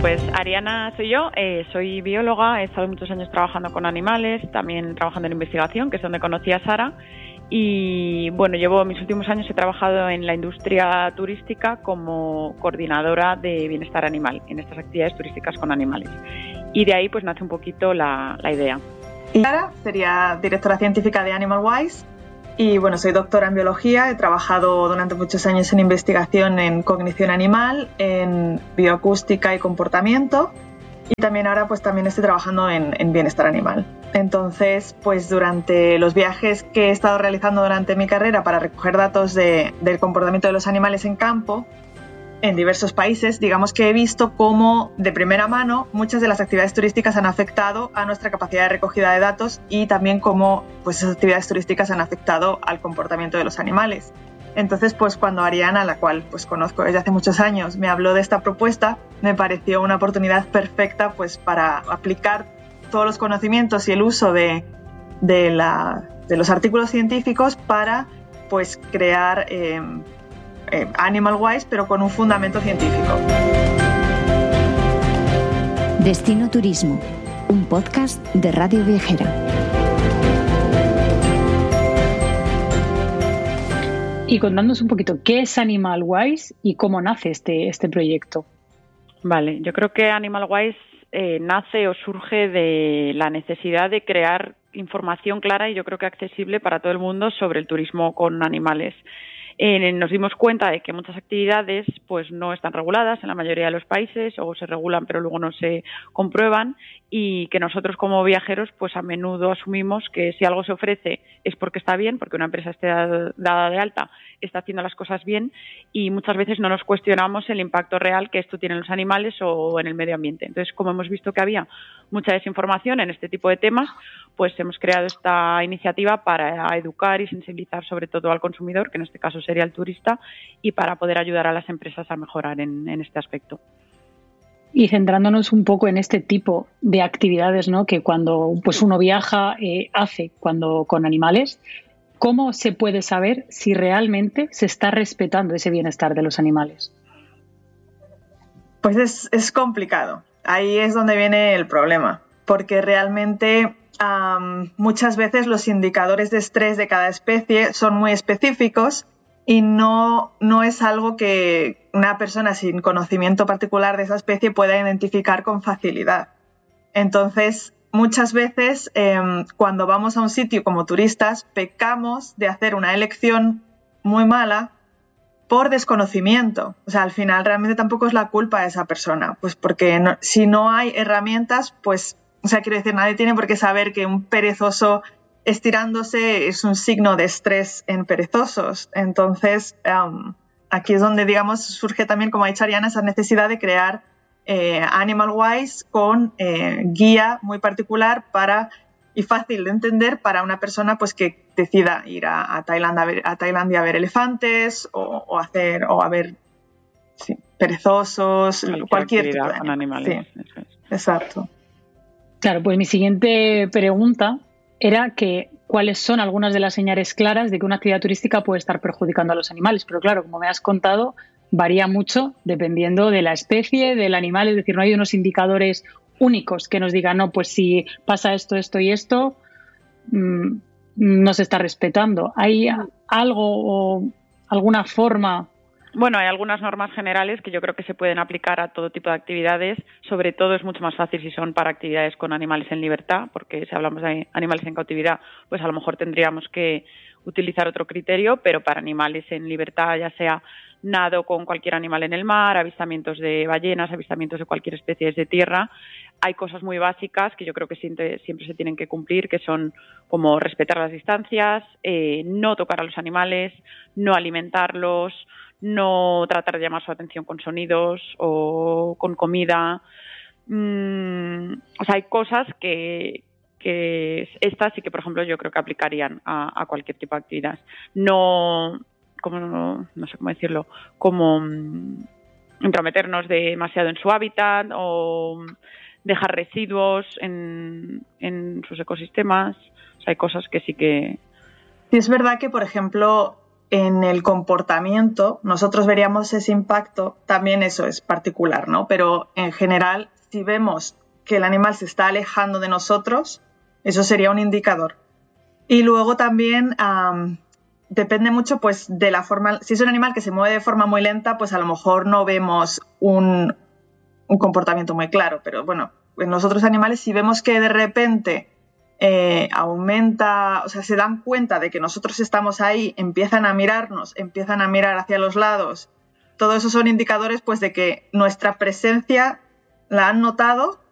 Pues Ariana soy yo, soy bióloga, he estado muchos años trabajando con animales, también trabajando en investigación, que es donde conocí a Sara. Y bueno, mis últimos años he trabajado en la industria turística como coordinadora de bienestar animal en estas actividades turísticas con animales. Y de ahí pues nace un poquito la idea. Y Sara sería directora científica de Animalwise. Y bueno, soy doctora en biología, he trabajado durante muchos años en investigación en cognición animal, en bioacústica y comportamiento, y también ahora pues también estoy trabajando en bienestar animal. Entonces, pues durante los viajes que he estado realizando durante mi carrera para recoger datos del comportamiento de los animales en campo, en diversos países, digamos que he visto cómo de primera mano muchas de las actividades turísticas han afectado a nuestra capacidad de recogida de datos y también cómo pues, esas actividades turísticas han afectado al comportamiento de los animales. Entonces, pues cuando Ariana, la cual pues conozco desde hace muchos años, me habló de esta propuesta, me pareció una oportunidad perfecta pues para aplicar todos los conocimientos y el uso de los artículos científicos para pues crear Animalwise, pero con un fundamento científico. Destino Turismo, un podcast de Radio Viajera. Y contándonos un poquito, ¿qué es Animalwise y cómo nace este proyecto? Vale, yo creo que Animalwise nace o surge de la necesidad de crear información clara y yo creo que accesible para todo el mundo sobre el turismo con animales. Nos dimos cuenta de que muchas actividades pues no están reguladas en la mayoría de los países o se regulan pero luego no se comprueban y que nosotros como viajeros pues a menudo asumimos que si algo se ofrece es porque está bien, porque una empresa esté dada de alta está haciendo las cosas bien y muchas veces no nos cuestionamos el impacto real que esto tiene en los animales o en el medio ambiente. Entonces, como hemos visto que había mucha desinformación en este tipo de temas, pues hemos creado esta iniciativa para educar y sensibilizar sobre todo al consumidor, que en este caso sería el turista, y para poder ayudar a las empresas a mejorar en este aspecto. Y centrándonos un poco en este tipo de actividades, ¿no? Que cuando pues uno viaja hace cuando con animales, ¿cómo se puede saber si realmente se está respetando ese bienestar de los animales? Pues es complicado. Ahí es donde viene el problema, porque realmente muchas veces los indicadores de estrés de cada especie son muy específicos y no es algo que una persona sin conocimiento particular de esa especie pueda identificar con facilidad. Entonces, muchas veces cuando vamos a un sitio como turistas pecamos de hacer una elección muy mala por desconocimiento. O sea, al final realmente tampoco es la culpa de esa persona, pues porque si no hay herramientas, pues, o sea, quiero decir, nadie tiene por qué saber que un perezoso estirándose es un signo de estrés en perezosos. Entonces, aquí es donde, digamos, surge también, como ha dicho Ariana, esa necesidad de crear Animalwise con guía muy particular y fácil de entender para una persona pues que decida ir a Tailandia a ver elefantes o a ver perezosos, cualquier tipo de animales. Sí, exacto. Claro, pues mi siguiente pregunta era que cuáles son algunas de las señales claras de que una actividad turística puede estar perjudicando a los animales. Pero claro, como me has contado, varía mucho dependiendo de la especie, del animal. Es decir, no hay unos indicadores únicos que nos digan, no, pues si pasa esto, esto y esto, no se está respetando. ¿Hay algo o alguna forma? Bueno, hay algunas normas generales que yo creo que se pueden aplicar a todo tipo de actividades. Sobre todo es mucho más fácil si son para actividades con animales en libertad, porque si hablamos de animales en cautividad, pues a lo mejor tendríamos que utilizar otro criterio, pero para animales en libertad, ya sea nado con cualquier animal en el mar, avistamientos de ballenas, avistamientos de cualquier especie de tierra, hay cosas muy básicas que yo creo que siempre se tienen que cumplir, que son como respetar las distancias, no tocar a los animales, no alimentarlos, no tratar de llamar su atención con sonidos o con comida. O sea, hay cosas que estas sí que, por ejemplo, yo creo que aplicarían a cualquier tipo de actividad. No sé cómo decirlo, como intrometernos demasiado en su hábitat o dejar residuos en sus ecosistemas. O sea, hay cosas que sí que... Sí, es verdad que, por ejemplo, en el comportamiento nosotros veríamos ese impacto, también eso es particular, ¿no? Pero en general, si vemos que el animal se está alejando de nosotros, eso sería un indicador. Y luego también depende mucho pues de la forma. Si es un animal que se mueve de forma muy lenta, pues a lo mejor no vemos un comportamiento muy claro. Pero bueno, en los otros animales, si vemos que de repente aumenta, o sea, se dan cuenta de que nosotros estamos ahí, empiezan a mirarnos, empiezan a mirar hacia los lados, todo eso son indicadores pues de que nuestra presencia la han notado